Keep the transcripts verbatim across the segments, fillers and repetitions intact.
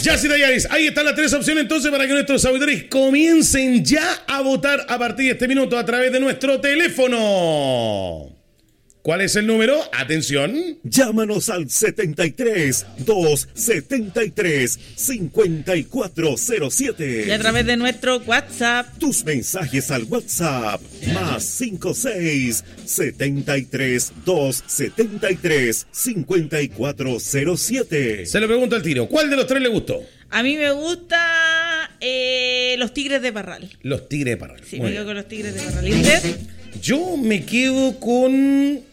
Chassi Tallares. Ahí están las tres opciones entonces para que nuestros auditores comiencen ya a votar a partir de este minuto a través de nuestro teléfono. ¿Cuál es el número? Atención. Llámanos al setenta y tres, doscientos setenta y tres, cincuenta y cuatro cero siete. Y a través de nuestro WhatsApp. Tus mensajes al WhatsApp. Más cincuenta y seis, setenta y tres, doscientos setenta y tres, cincuenta y cuatro cero siete. Se lo pregunto al tiro. ¿Cuál de los tres le gustó? A mí me gusta eh, los Tigres de Parral. Los Tigres de Parral. Sí, Muy me bien. quedo con los Tigres de Parral. ¿Y usted? Yo me quedo con...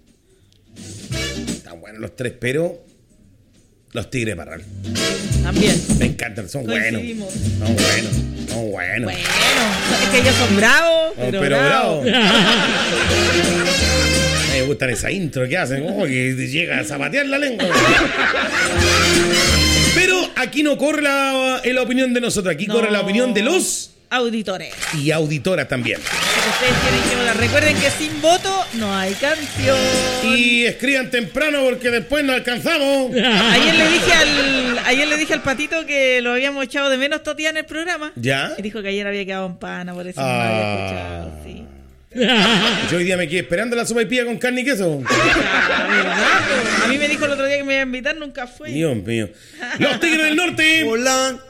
Están buenos los tres, pero... Los Tigres de Parral. También. Me encantan, son buenos. Coincidimos. Son buenos, son buenos. Bueno, es que ellos son bravos, Oh, pero, pero bravos. bravo. Me gustan esa intro que hacen, como que llega a zapatear la lengua. Pero aquí no corre la, la opinión de nosotros, aquí No. corre la opinión de los Auditores. y auditoras también. Porque ustedes tienen que votar. Recuerden que sin voto no hay canción. Y escriban temprano porque después no alcanzamos. Ayer le dije al ayer le dije al Patito que lo habíamos echado de menos estos días en el programa. ¿Ya? Y dijo que ayer había quedado en pana, por eso no Ah. lo había escuchado. Sí. Yo hoy día me quedé esperando la sopa y pilla con carne y queso. Ah, ¿verdad? A mí me dijo el otro día que me iba a invitar, nunca fue. Dios mío. Los Tigres del Norte. Hola.